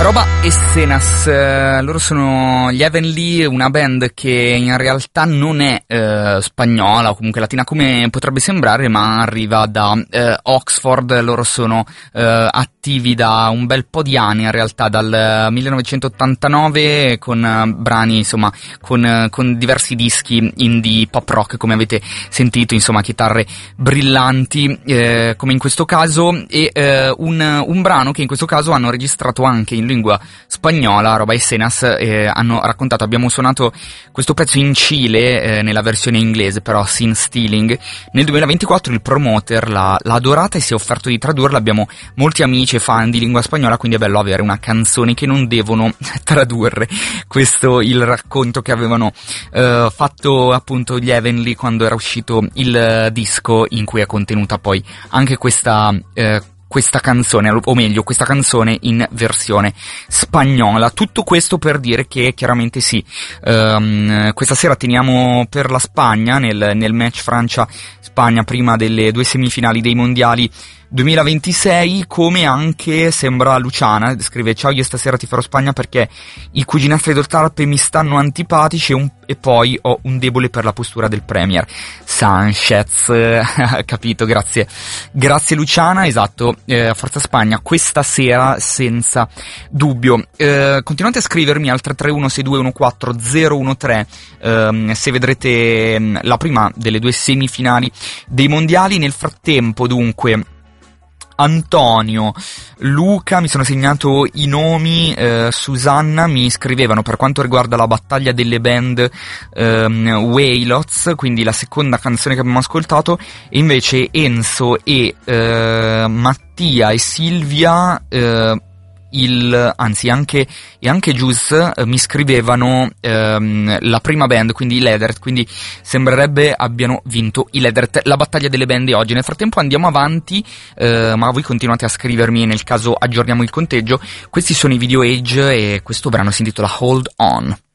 Roba Essenas, loro sono gli Heavenly, una band che in realtà non è spagnola o comunque latina come potrebbe sembrare, ma arriva da Oxford. Loro sono attivi da un bel po' di anni, in realtà dal 1989, con brani, insomma, con diversi dischi indie pop rock, come avete sentito, insomma, chitarre brillanti come in questo caso, e un brano che in questo caso hanno registrato anche in lingua spagnola. Roba Essenas, hanno raccontato, abbiamo suonato questo pezzo in Cile nella versione inglese, però Sin Stealing. Nel 2024 il promoter l'ha adorata e si è offerto di tradurla. Abbiamo molti amici e fan di lingua spagnola, quindi è bello avere una canzone che non devono tradurre. Questo il racconto che avevano fatto appunto gli Heavenly quando era uscito il disco in cui è contenuta poi anche questa canzone, o meglio, questa canzone in versione spagnola. Tutto questo per dire che chiaramente sì, questa sera teniamo per la Spagna nel match Francia-Spagna prima delle due semifinali dei mondiali 2026, come anche sembra Luciana, scrive: ciao, io stasera ti farò Spagna perché i cuginastri del Talpe mi stanno antipatici e poi ho un debole per la postura del Premier Sanchez. Capito, grazie Luciana, esatto, Forza Spagna questa sera senza dubbio. Continuate a scrivermi al 331-6214-013 se vedrete la prima delle due semifinali dei mondiali. Nel frattempo, dunque, Antonio, Luca, mi sono segnato i nomi, Susanna mi scrivevano per quanto riguarda la battaglia delle band Wailots, quindi la seconda canzone che abbiamo ascoltato, e invece Enzo e Mattia e Silvia anche Gius mi scrivevano la prima band, quindi i Leathered, quindi sembrerebbe abbiano vinto i Leathered la battaglia delle band di oggi. Nel frattempo andiamo avanti, ma voi continuate a scrivermi e nel caso aggiorniamo il conteggio. Questi sono i Video Age e questo brano si intitola Hold On.